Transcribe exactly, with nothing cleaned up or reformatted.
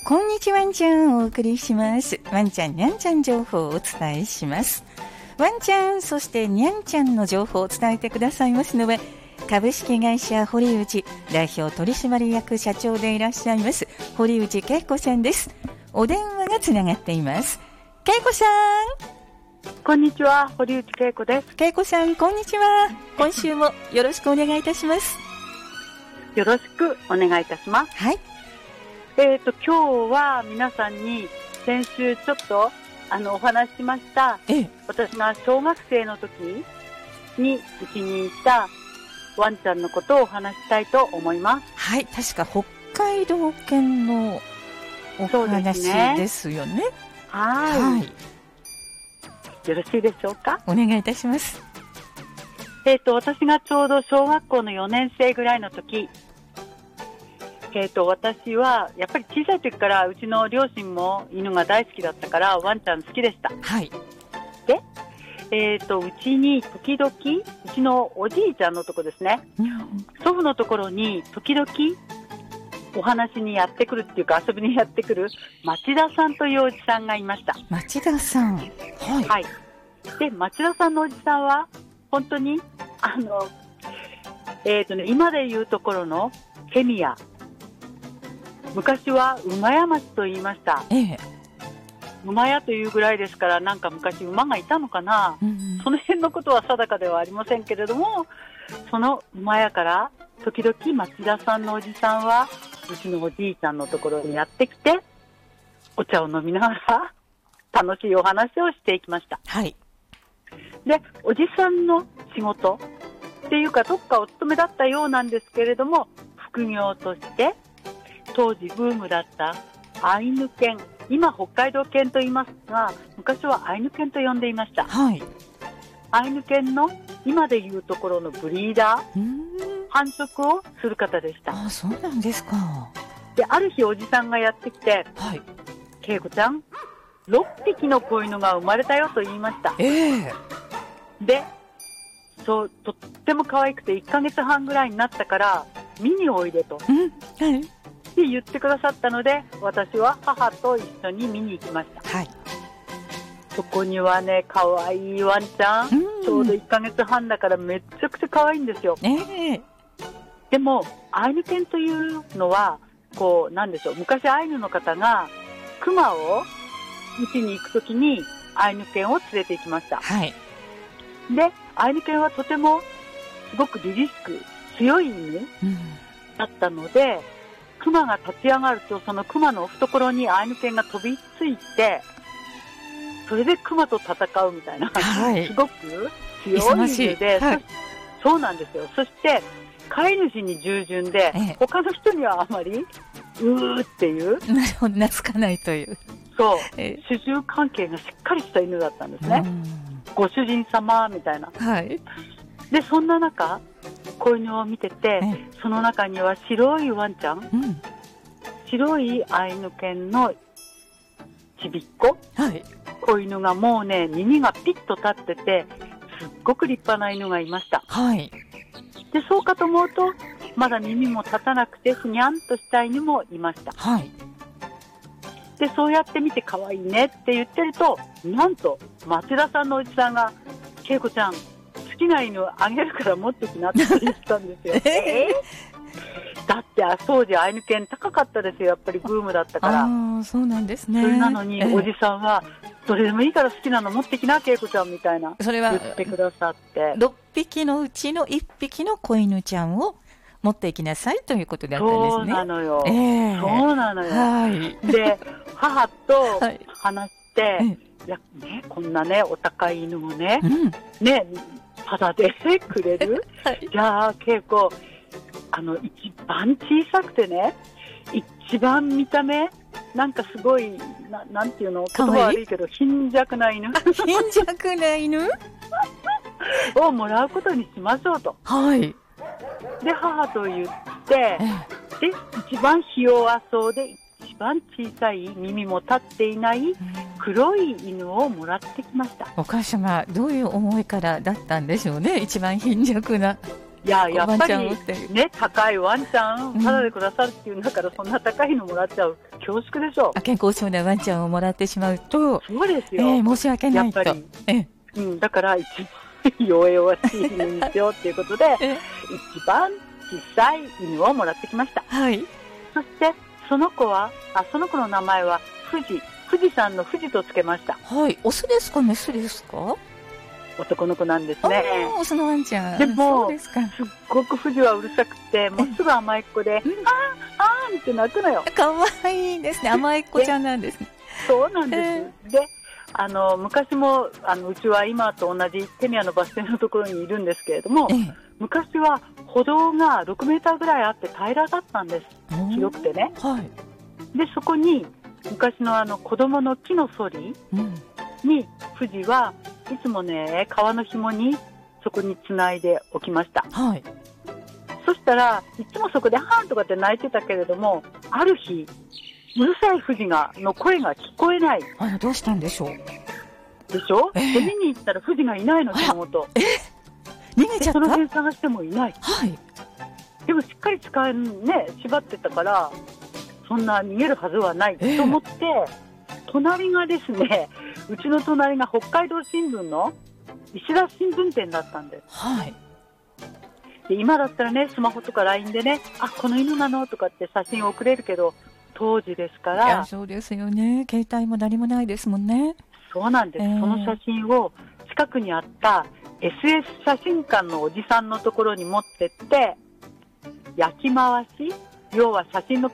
こんにちはワンちゃんをお送りします。ワンちゃんにゃんちゃん情報をお伝えします。ワンちゃんそしてにゃんちゃんの情報を伝えてくださいますのは、株式会社堀内代表取締役社長でいらっしゃいます堀内恵子さんです。お電話がつながっています。恵子さん、 こんにちは、堀内恵子です。 恵子さん、こんにちは。今週もよろしくお願いいたします。 よろしくお願いいたします。 はい。 えーと、今日は皆さんに先週ちょっとあのお話ししました、 ええ、 私が小学生の時にうちにいたワンちゃんのことをお話ししたいと思います。 はい、確か北海道犬のお話ですよね。 はい、はい、よろしいでしょうか。 お願いいたします。 えーと、私がちょうど小学校のよねん生ぐらいの時、えーと、私はやっぱり小さい時からうちの両親も犬が大好きだったからワンちゃん好きでした。 はい。 で、えーと、うちに時々うちのおじいちゃんのとこですね、うん、祖父のところに時々お話にやってくるっていうか遊びにやってくる町田さんというおじさんがいました。 町田さん、はい、 はい。で、町田さんのおじさんは本当にあの、えーとね、今でいうところのケミヤ、昔は馬屋町と言いました、ええ、馬屋というぐらいですから、なんか昔馬がいたのかな、うんうん、その辺のことは定かではありませんけれども、その馬屋から時々町田さんのおじさんはうちのおじいちゃんのところにやってきてお茶を飲みながら楽しいお話をしていきました。 はい。 で、おじさんの仕事っていうかどっかお勤めだったようなんですけれども、副業として当時ブームだったアイヌ犬、今北海道犬と言いますが、昔はアイヌ犬と呼んでいました。 はい。 アイヌ犬の今でいうところのブリーダー、うーん、繁殖をする方でした。 あ、そうなんですか。 で、ある日おじさんがやってきて、 はい、 恵子ちゃん、ろっぴきの子犬が生まれたよと言いました。 えー、 で、そうとっても可愛くていっかげつはんぐらいになったから見においでと、 うんはい、 って言ってくださったので、私は母と一緒に見に行きました。はい。そこにはね、可愛いワンちゃん、うん、ちょうどいっかげつはんだからめっちゃくちゃ可愛いんですよ。えー、でもアイヌ犬というのはこうなんでしょう、昔アイヌの方がクマを道に行くときにアイヌ犬を連れて行きました。はい。で、アイヌ犬はとてもすごく凛々しく強い犬だったので、うん、クマが立ち上がるとそのクマの懐にアイヌ犬が飛びついて、それでクマと戦うみたいな、はい、すごく強い犬で、はい、そ, そうなんですよ。そして飼い主に従順で、ええ、他の人にはあまりうーっていうなるほど、懐かないという、 そう、ええ、主従関係がしっかりした犬だったんですね。ご主人様みたいな、はい、でそんな中子犬を見てて、ええ、その中には白いワンちゃん、うん、白いアイヌ犬のちびっこ、はい、子犬がもうね耳がピッと立っててすっごく立派な犬がいました。はい。でそうかと思うとまだ耳も立たなくてふにゃんとした犬もいました。はい。でそうやって見て可愛いねって言ってると、なんと町田さんのおじさんが恵子ちゃん好きな犬あげるから持ってきなって言ったんですよ。えー、だって当時アイヌ犬高かったですよ、やっぱりブームだったから。 あ、そうなんですね。 それなのに、えー、おじさんはどれでもいいから好きなの持ってきな恵子ちゃんみたいな、それは言ってくださって、 ろっぴきのうちのいっぴきの子犬ちゃんを持っていきなさいということだったんですね。 そうなのよ、 えー、 そうなのよ、はい、で母と話して、はい、いやね、こんなねお高い犬もね、うん、ねただでくれる、はい、じゃあ恵子、あの一番小さくてね、一番見た目なんかすごい な, なんていうの、言葉悪いけど貧弱な犬貧弱な犬をもらうことにしましょうと。はい。で母と言って、で一番ひ弱そうで一番小さい耳も立っていない黒い犬をもらってきました。 お母様どういう思いからだったんでしょうね、一番貧弱ないや、やっぱりね、高いワンちゃんタダでくださるっていうんだから、うん、そんな高いのもらっちゃう恐縮でしょう。 健康そうなワンちゃんをもらってしまうと、 そうですよ、 えー、申し訳ないと。やっぱり、 えうん、だから一番弱々しい犬にしようっていうことで一番小さい犬をもらってきました。 はい。 そしてその子はあその子の名前は富士富士山の富士とつけました。 はい。オスですかメスですか？ 男の子なんですね。 オスのワンちゃん。 でも す, すっごく富士はうるさくてもうすぐ甘えっ子で、うん、あーあーって泣くのよ。 かわいいですね。甘えっ子ちゃんなんですね。 そうなんです、えー、であの昔もあのうちは今と同じ手宮のバス停のところにいるんですけれども、えー、昔は歩道がろくメーターぐらいあって平らだったんです。広くてね、 はい、 でそこに昔のあの子供の木のそりに富士はいつもね川の紐にそこにつないでおきました。 はい、 そしたらいつもそこでハーンとかって泣いてたけれども、ある日うるさい富士がの声が聞こえない。 あらどうしたんでしょう。 でしょ、えー、で見に行ったら富士がいないの手元。 えー、逃げちゃった。 その辺探してもいない。 はい、 でもしっかり使えね縛ってたからそんな逃げるはずはないと思って、えー、隣がですねうちの隣が北海道新聞の石田新聞店だったんです。 はい、 で今だったらねスマホとか ライン でねあこの犬なのとかって写真送れるけど当時ですから。 いやそうですよね。携帯も何もないですもんね。 そうなんです、えー、その写真を近くにあった エスエス 写真館のおじさんのところに持ってって焼き回し要は写真の